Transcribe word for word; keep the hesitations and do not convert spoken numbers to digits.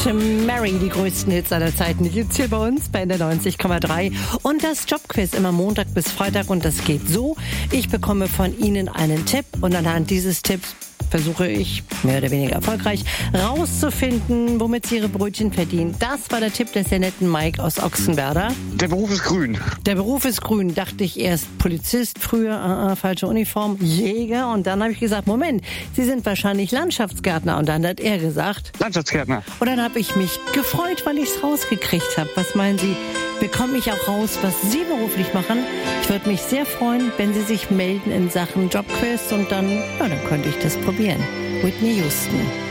Mary, die größten Hits aller Zeiten, die gibt's hier bei uns bei der neunzig Komma drei. Und das Jobquiz immer Montag bis Freitag und das geht so. Ich bekomme von Ihnen einen Tipp und anhand dieses Tipps versuche ich, mehr oder weniger erfolgreich, rauszufinden, womit sie ihre Brötchen verdienen. Das war der Tipp des sehr netten Mike aus Ochsenwerder. Der Beruf ist grün. Der Beruf ist grün, dachte ich erst Polizist, früher uh, uh, falsche Uniform, Jäger. Und dann habe ich gesagt, Moment, Sie sind wahrscheinlich Landschaftsgärtner. Und dann hat er gesagt, Landschaftsgärtner. Und dann habe ich mich gefreut, weil ich es rausgekriegt habe. Was meinen Sie, bekomme ich auch raus, was Sie beruflich machen? Ich würde mich sehr freuen, wenn Sie sich melden in Sachen Jobquiz und dann, ja, dann könnte ich das probieren. Whitney Houston.